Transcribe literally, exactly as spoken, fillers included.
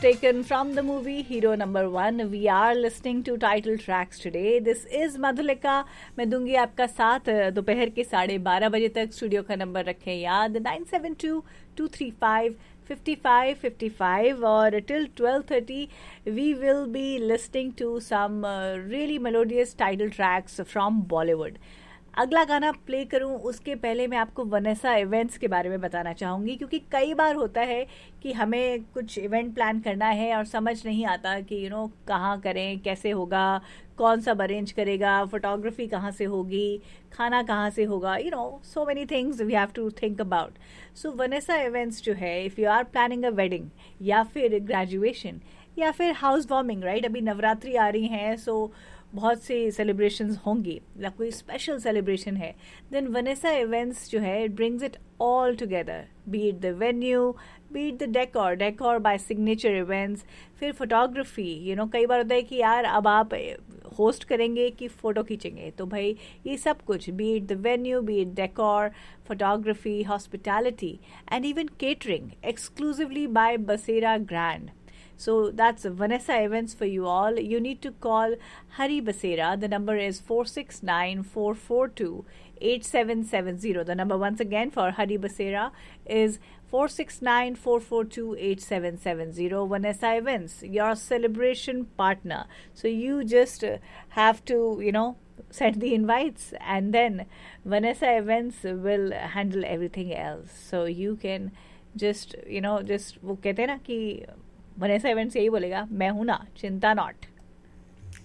taken from the movie Hero Number One. We are listening to title tracks today. This is Madhulika. मैं दूंगी आपका साथ दोपहर के साढ़े बारह बजे तक. स्टूडियो का नंबर रखें याद nine seven to to three five fifty five fifty five और till twelve thirty we will be listening to some uh, really melodious title tracks from Bollywood. अगला गाना प्ले करूं उसके पहले मैं आपको वनेसा इवेंट्स के बारे में बताना चाहूँगी, क्योंकि कई बार होता है कि हमें कुछ इवेंट प्लान करना है और समझ नहीं आता कि यू नो कहाँ करें, कैसे होगा, कौन सा अरेंज करेगा, फोटोग्राफी कहाँ से होगी, खाना कहाँ से होगा, you know so many things we have to think about. So Vanessa events जो है, if you are planning a wedding या फिर ग्रेजुएशन या फिर हाउस वार्मिंग, राइट, अभी नवरात्रि आ रही हैं, सो so, बहुत से सेलिब्रेशंस होंगी या कोई स्पेशल सेलिब्रेशन है, देन वनेसा इवेंट्स जो है it brings it all together. B it the venue, B it the decor decor bye signature events, फिर फोटोग्राफी. यू नो कई बार होता है कि यार अब आप होस्ट करेंगे कि फ़ोटो खींचेंगे, तो भाई ये सब कुछ, B it the venue, B it decor, photography, hospitality and even catering exclusively bye बसेरा grand. So that's Vanessa Events for you all. You need to call Hari Basera. The number is four six nine, four four two, eight seven seven zero. The number once again for Hari Basera is four six nine, four four two, eight seven seven zero. Vanessa Events, your celebration partner. So you just uh, have to, you know, send the invites and then Vanessa Events will handle everything else. So you can just, you know, just वो कहते हैं ना कि Vanessa events यही बोलेगा, मैं हूं ना, चिंता नॉट.